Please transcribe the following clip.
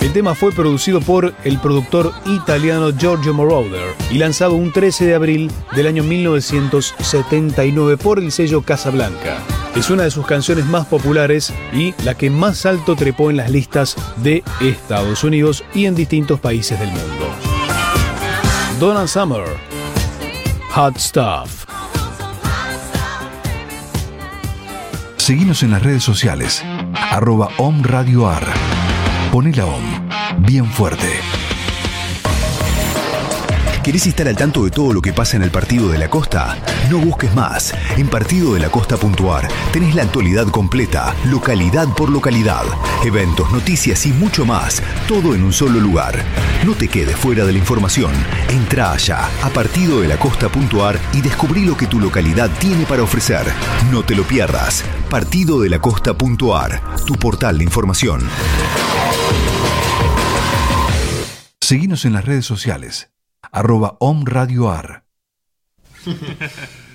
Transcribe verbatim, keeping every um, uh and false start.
El tema fue producido por el productor italiano Giorgio Moroder y lanzado un trece de abril del año mil novecientos setenta y nueve por el sello Casablanca. Es una de sus canciones más populares y la que más alto trepó en las listas de Estados Unidos y en distintos países del mundo. Donna Summer, Hot Stuff. Seguinos en las redes sociales, arroba Om Radio Ar. Poné la Om bien fuerte. ¿Querés estar al tanto de todo lo que pasa en el Partido de la Costa? No busques más. En partido de la costa punto a r tenés la actualidad completa, localidad por localidad, eventos, noticias y mucho más, todo en un solo lugar. No te quedes fuera de la información. Entrá allá a partido de la costa punto a r y descubrí lo que tu localidad tiene para ofrecer. No te lo pierdas. partido de la costa punto a r, tu portal de información. Seguinos en las redes sociales. Arroba Om Radio Ar.